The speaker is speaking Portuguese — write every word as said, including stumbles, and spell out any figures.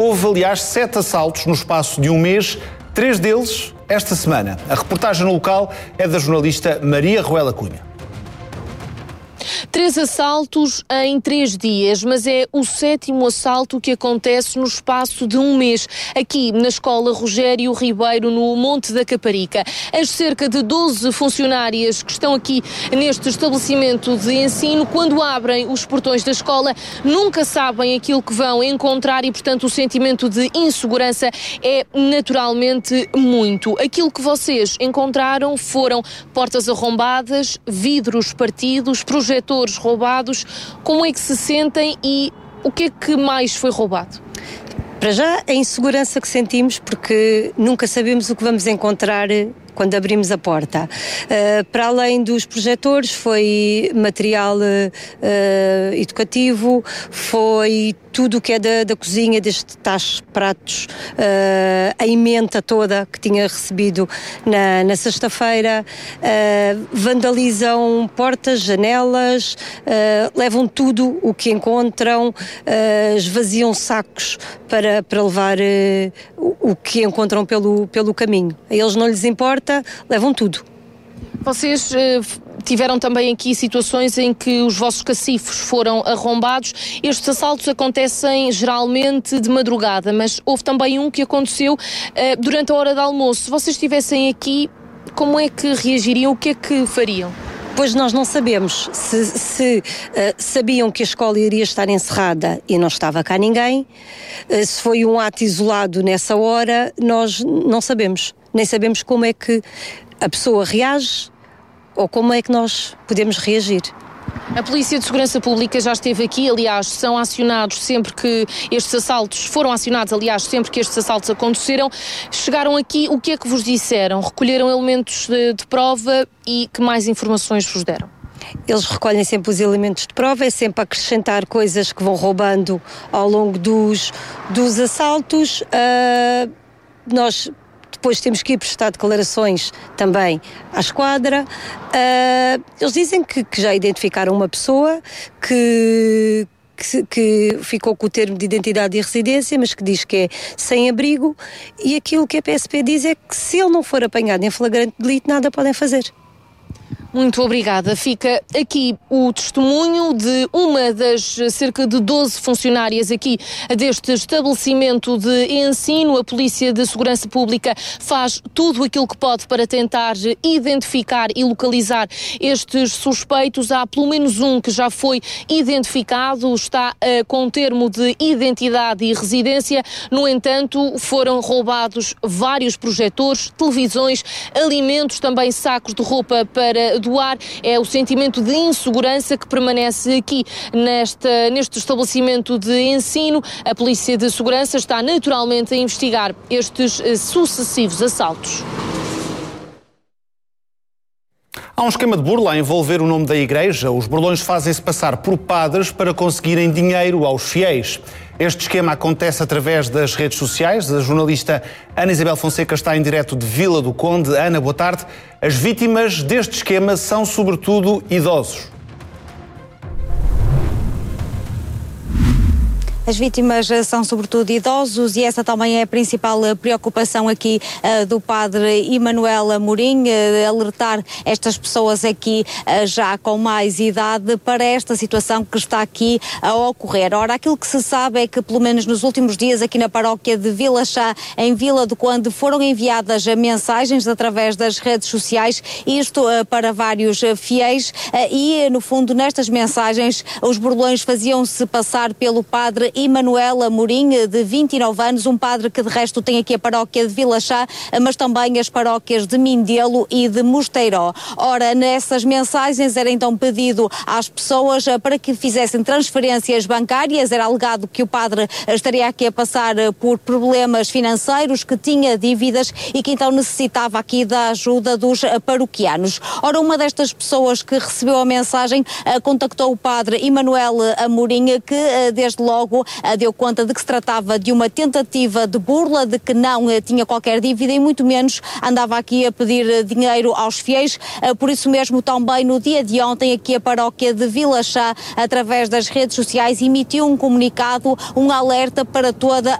Houve, aliás, sete assaltos no espaço de um mês, três deles esta semana. A reportagem no local é da jornalista Maria Ruela Cunha. Três assaltos em três dias, mas é o sétimo assalto que acontece no espaço de um mês, aqui na Escola Rogério Ribeiro, no Monte da Caparica. As cerca de doze funcionárias que estão aqui neste estabelecimento de ensino, quando abrem os portões da escola, nunca sabem aquilo que vão encontrar e, portanto, o sentimento de insegurança é naturalmente muito. Aquilo que vocês encontraram foram portas arrombadas, vidros partidos, projetores roubados. Como é que se sentem e o que é que mais foi roubado? Para já, a insegurança que sentimos, porque nunca sabemos o que vamos encontrar quando abrimos a porta. Uh, para além dos projetores, foi material uh, educativo, foi tudo o que é da, da cozinha, desde tachos, pratos, uh, a emenda toda que tinha recebido na, na sexta-feira, uh, vandalizam portas, janelas, uh, levam tudo o que encontram, uh, esvaziam sacos para, para levar uh, o, o que encontram pelo, pelo caminho. A eles não lhes importa, levam tudo. Vocês uh, tiveram também aqui situações em que os vossos cacifos foram arrombados. Estes assaltos acontecem geralmente de madrugada, mas houve também um que aconteceu uh, durante a hora de almoço. Se vocês estivessem aqui, como é que reagiriam? O que é que fariam? Pois nós não sabemos se, se uh, sabiam que a escola iria estar encerrada e não estava cá ninguém, uh, se foi um ato isolado nessa hora, nós não sabemos. Nem sabemos como é que a pessoa reage ou como é que nós podemos reagir. A Polícia de Segurança Pública já esteve aqui, aliás, são acionados sempre que estes assaltos, foram acionados, aliás, sempre que estes assaltos aconteceram. Chegaram aqui, o que é que vos disseram? Recolheram elementos de, de prova e que mais informações vos deram? Eles recolhem sempre os elementos de prova, é sempre acrescentar coisas que vão roubando ao longo dos, dos assaltos. Uh, nós... Depois temos que ir prestar declarações também à esquadra. Uh, eles dizem que, que já identificaram uma pessoa que, que, que ficou com o termo de identidade e residência, mas que diz que é sem abrigo. E aquilo que a P S P diz é que se ele não for apanhado em flagrante delito, nada podem fazer. Muito obrigada. Fica aqui o testemunho de uma das cerca de doze funcionárias aqui deste estabelecimento de ensino. A Polícia de Segurança Pública faz tudo aquilo que pode para tentar identificar e localizar estes suspeitos. Há pelo menos um que já foi identificado, está uh, com termo de identidade e residência. No entanto, foram roubados vários projetores, televisões, alimentos, também sacos de roupa para doar. É o sentimento de insegurança que permanece aqui nesta, neste estabelecimento de ensino. A Polícia de Segurança está naturalmente a investigar estes uh, sucessivos assaltos. Há um esquema de burla a envolver o nome da igreja. Os burlões fazem-se passar por padres para conseguirem dinheiro aos fiéis. Este esquema acontece através das redes sociais. A jornalista Ana Isabel Fonseca está em direto de Vila do Conde. Ana, boa tarde. As vítimas deste esquema são sobretudo idosos. As vítimas são sobretudo idosos e essa também é a principal preocupação aqui uh, do padre Emanuel Amorim, uh, alertar estas pessoas aqui uh, já com mais idade para esta situação que está aqui a ocorrer. Ora, aquilo que se sabe é que pelo menos nos últimos dias aqui na paróquia de Vila Chá, em Vila do Conde, foram enviadas mensagens através das redes sociais, isto uh, para vários uh, fiéis uh, e no fundo nestas mensagens os burlões faziam-se passar pelo padre Emanuel Amorim, de vinte e nove anos, um padre que de resto tem aqui a paróquia de Vila Chá, mas também as paróquias de Mindelo e de Mosteiró. Ora, nessas mensagens era então pedido às pessoas para que fizessem transferências bancárias, era alegado que o padre estaria aqui a passar por problemas financeiros, que tinha dívidas e que então necessitava aqui da ajuda dos paroquianos. Ora, uma destas pessoas que recebeu a mensagem contactou o padre Emanuel Amorim, que desde logo deu conta de que se tratava de uma tentativa de burla, de que não tinha qualquer dívida e muito menos andava aqui a pedir dinheiro aos fiéis. Por isso mesmo, também no dia de ontem, aqui a paróquia de Vila Chá, através das redes sociais, emitiu um comunicado, um alerta para toda